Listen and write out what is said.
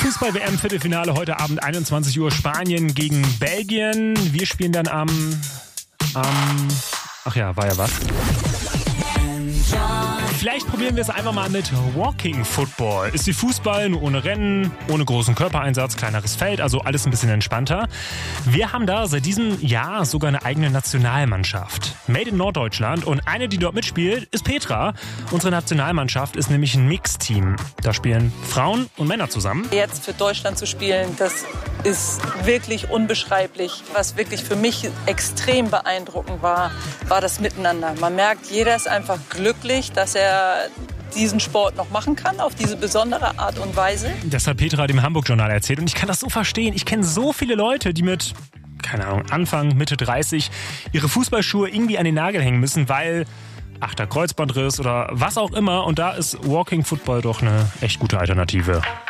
Fußball-WM-Viertelfinale heute Abend 21 Uhr Spanien gegen Belgien. Wir spielen dann ach ja, war ja was. Vielleicht probieren wir es einfach mal mit Walking Football. Ist wie Fußball, nur ohne Rennen, ohne großen Körpereinsatz, kleineres Feld, also alles ein bisschen entspannter. Wir haben da seit diesem Jahr sogar eine eigene Nationalmannschaft. Made in Norddeutschland, und eine, die dort mitspielt, ist Petra. Unsere Nationalmannschaft ist nämlich ein Mixteam. Da spielen Frauen und Männer zusammen. Jetzt für Deutschland zu spielen, das ist wirklich unbeschreiblich. Was wirklich für mich extrem beeindruckend war das Miteinander. Man merkt, jeder ist einfach glücklich, dass er diesen Sport noch machen kann, auf diese besondere Art und Weise. Das hat Petra dem Hamburg-Journal erzählt, und ich kann das so verstehen. Ich kenne so viele Leute, die mit, keine Ahnung, Anfang, Mitte 30 ihre Fußballschuhe irgendwie an den Nagel hängen müssen, weil 8. Kreuzbandriss oder was auch immer, und da ist Walking Football doch eine echt gute Alternative.